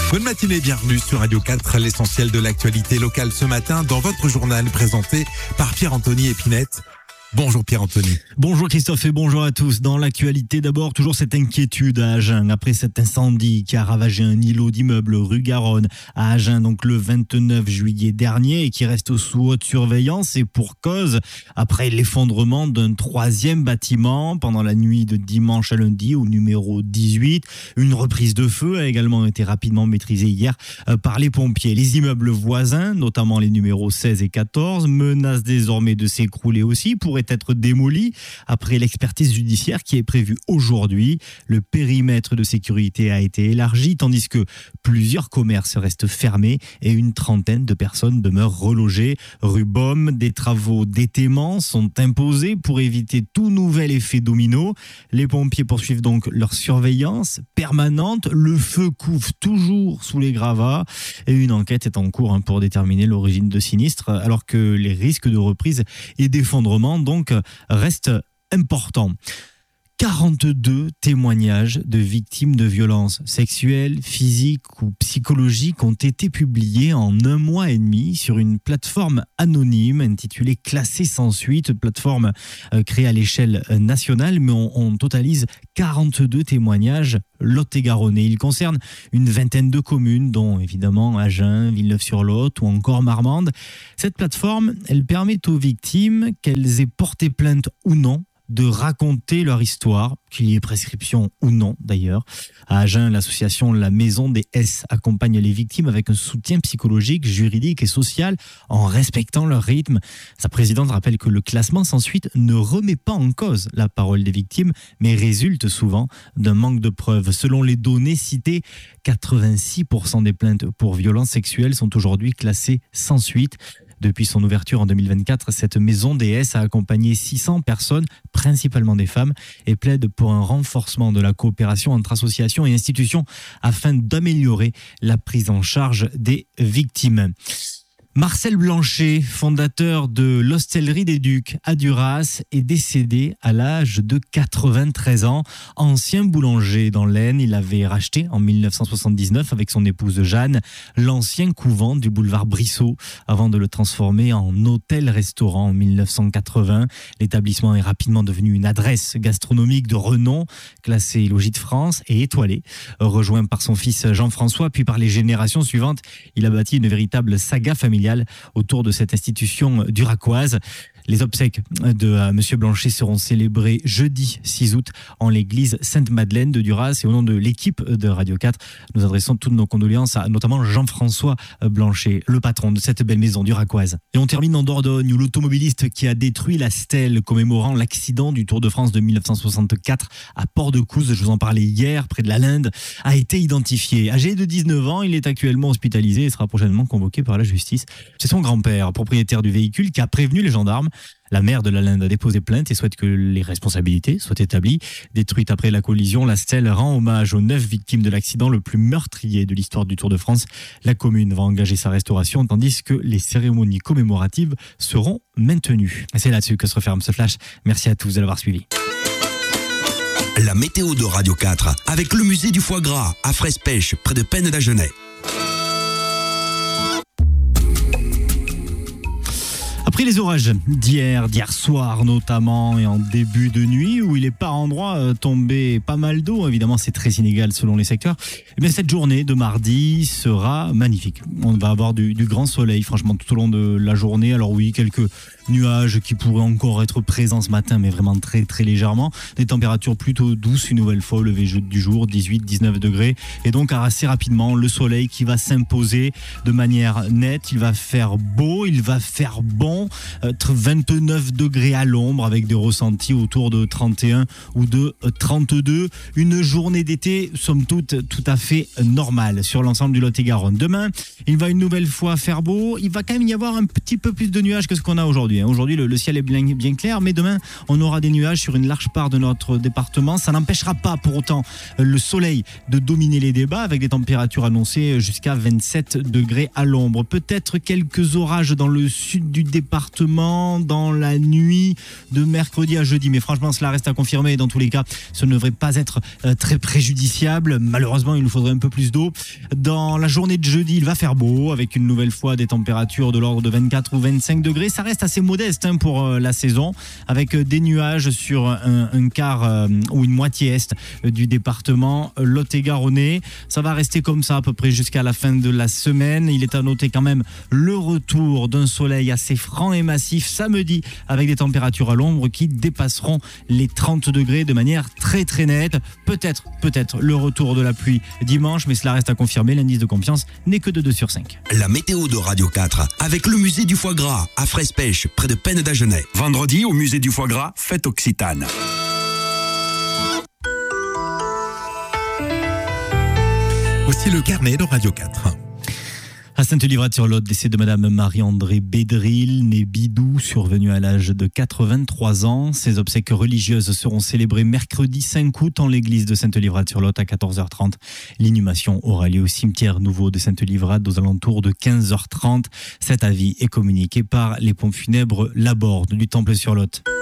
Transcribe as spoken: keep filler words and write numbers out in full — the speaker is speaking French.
Bonne matinée, bienvenue sur Radio quatre, l'essentiel de l'actualité locale ce matin dans votre journal présenté par Pierre-Anthony Épinette. Bonjour Pierre-Anthony. Bonjour Christophe et bonjour à tous. Dans l'actualité d'abord, toujours cette inquiétude à Agen après cet incendie qui a ravagé un îlot d'immeubles rue Garonne à Agen donc le vingt-neuf juillet dernier et qui reste sous haute surveillance et pour cause après l'effondrement d'un troisième bâtiment pendant la nuit de dimanche à lundi au numéro dix-huit. Une reprise de feu a également été rapidement maîtrisée hier par les pompiers. Les immeubles voisins, notamment les numéros seize et quatorze, menacent désormais de s'écrouler aussi pour être démoli après l'expertise judiciaire qui est prévue aujourd'hui. Le périmètre de sécurité a été élargi tandis que plusieurs commerces restent fermés et une trentaine de personnes demeurent relogées. Rue Baume, des travaux d'étaiement sont imposés pour éviter tout nouvel effet domino. Les pompiers poursuivent donc leur surveillance permanente. Le feu couve toujours sous les gravats et une enquête est en cours pour déterminer l'origine de sinistre alors que les risques de reprise et d'effondrement donc reste important. quarante-deux témoignages de victimes de violences sexuelles, physiques ou psychologiques ont été publiés en un mois et demi sur une plateforme anonyme intitulée Classé sans suite, plateforme créée à l'échelle nationale, mais on, on totalise quarante-deux témoignages lot-et-garonnais. Ils concernent une vingtaine de communes, dont évidemment Agen, Villeneuve-sur-Lot ou encore Marmande. Cette plateforme, elle permet aux victimes, qu'elles aient porté plainte ou non, de raconter leur histoire, qu'il y ait prescription ou non d'ailleurs. À Agen, l'association La Maison des S accompagne les victimes avec un soutien psychologique, juridique et social en respectant leur rythme. Sa présidente rappelle que le classement sans suite ne remet pas en cause la parole des victimes, mais résulte souvent d'un manque de preuves. Selon les données citées, quatre-vingt-six pour cent des plaintes pour violences sexuelles sont aujourd'hui classées sans suite. Depuis son ouverture en deux mille vingt-quatre, cette maison D S a accompagné six cents personnes, principalement des femmes, et plaide pour un renforcement de la coopération entre associations et institutions afin d'améliorer la prise en charge des victimes. Marcel Blanchet, fondateur de l'Hostellerie des Ducs à Duras, est décédé à l'âge de quatre-vingt-treize ans. Ancien boulanger dans l'Aisne, il avait racheté en dix-neuf cent soixante-dix-neuf avec son épouse Jeanne l'ancien couvent du boulevard Brissot avant de le transformer en hôtel-restaurant en dix-neuf cent quatre-vingts. L'établissement est rapidement devenu une adresse gastronomique de renom, classée Logis de France et étoilée. Rejoint par son fils Jean-François, puis par les générations suivantes, il a bâti une véritable saga familiale autour de cette institution duracoise. Les obsèques de euh, Monsieur Blanchet seront célébrées jeudi six août en l'église Sainte-Madeleine de Duras. Et au nom de l'équipe de Radio quatre, nous adressons toutes nos condoléances à notamment Jean-François Blanchet, le patron de cette belle maison duracoise. Et on termine en Dordogne où l'automobiliste qui a détruit la stèle commémorant l'accident du Tour de France de dix-neuf cent soixante-quatre à Port-de-Couze, je vous en parlais hier, près de la Linde, a été identifié. Âgé de dix-neuf ans, il est actuellement hospitalisé et sera prochainement convoqué par la justice. C'est son grand-père, propriétaire du véhicule, qui a prévenu les gendarmes. La maire de la Linde a déposé plainte et souhaite que les responsabilités soient établies. Détruite après la collision, la stèle rend hommage aux neuf victimes de l'accident le plus meurtrier de l'histoire du Tour de France. La commune va engager sa restauration tandis que les cérémonies commémoratives seront maintenues. Et c'est là-dessus que se referme ce flash. Merci à tous de l'avoir suivi. La météo de Radio quatre avec le musée du foie gras à Fraise-Pêche près de Pennes d'Agenais. Après les orages d'hier, d'hier soir notamment et en début de nuit où il est par endroits tombé pas mal d'eau, évidemment c'est très inégal selon les secteurs, et bien cette journée de mardi sera magnifique. On va avoir du, du grand soleil franchement tout au long de la journée. Alors oui, quelques nuages qui pourraient encore être présents ce matin mais vraiment très très légèrement. Des températures plutôt douces une nouvelle fois au lever du jour, dix-huit à dix-neuf degrés, et donc assez rapidement le soleil qui va s'imposer de manière nette. Il va faire beau, il va faire bon, vingt-neuf degrés à l'ombre avec des ressentis autour de trente et un ou de trente-deux. Une journée d'été, somme toute, tout à fait normale sur l'ensemble du Lot-et-Garonne. Demain, il va une nouvelle fois faire beau. Il va quand même y avoir un petit peu plus de nuages que ce qu'on a aujourd'hui. janvier. Aujourd'hui, le, le ciel est bien, bien clair, mais demain, on aura des nuages sur une large part de notre département. Ça n'empêchera pas pour autant le soleil de dominer les débats avec des températures annoncées jusqu'à vingt-sept degrés à l'ombre. Peut-être quelques orages dans le sud du département dans la nuit de mercredi à jeudi, mais franchement, cela reste à confirmer. Dans tous les cas, ce ne devrait pas être très préjudiciable. Malheureusement, il nous faudrait un peu plus d'eau. Dans la journée de jeudi, il va faire beau avec une nouvelle fois des températures de l'ordre de vingt-quatre ou vingt-cinq degrés. Ça reste assez modeste hein, pour euh, la saison, avec euh, des nuages sur un, un quart euh, ou une moitié est euh, du département euh, Lot-et-Garonnais. Ça va rester comme ça à peu près jusqu'à la fin de la semaine. Il est à noter quand même le retour d'un soleil assez franc et massif samedi, avec des températures à l'ombre qui dépasseront les trente degrés de manière très très nette. Peut-être, peut-être le retour de la pluie dimanche, mais cela reste à confirmer. L'indice de confiance n'est que de deux sur cinq. La météo de Radio quatre, avec le musée du foie gras à Fraisse-Pêche, près de Pennes d'Agenais. Vendredi, au musée du foie gras, fête Occitane. Voici le carnet de Radio quatre. À Sainte-Livrade-sur-Lot, décès de Madame Marie-André Bédril, née Bidou, survenue à l'âge de quatre-vingt-trois ans. Ses obsèques religieuses seront célébrées mercredi cinq août en l'église de Sainte-Livrade-sur-Lot à quatorze heures trente. L'inhumation aura lieu au cimetière nouveau de Sainte-Livrade aux alentours de quinze heures trente. Cet avis est communiqué par les pompes funèbres Laborde du Temple-sur-Lot.